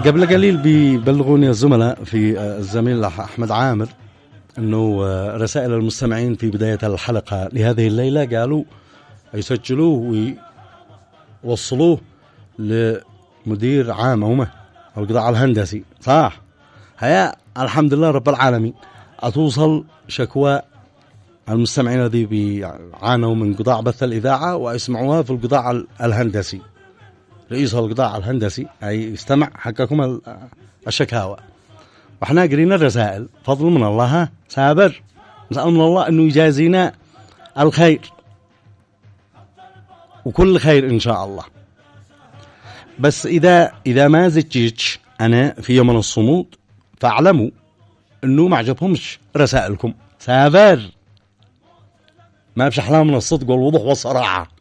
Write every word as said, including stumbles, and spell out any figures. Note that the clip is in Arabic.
قبل قليل بيبلغوني الزملاء في الزميل أحمد عامر أنه رسائل المستمعين في بداية الحلقة لهذه الليلة قالوا يسجلوه ويوصلوه لمدير عام أو القطاع الهندسي. صح، هيا الحمد لله رب العالمين أتوصل شكوى المستمعين الذي بيعانوا من قطاع بث الإذاعة ويسمعوها في القطاع الهندسي. رئيس القطاع الهندسي أي يستمع حقكم الشكاوى، وإحنا قرينا الرسائل. فضل من الله سابر، نسأل من الله أنه يجازينا الخير وكل خير إن شاء الله. بس إذا إذا ما زجيتش أنا في يوم الصمود فاعلموا أنه ما عجبهمش رسائلكم. سابر ما بش أحلام من الصدق والوضوح والصراحة.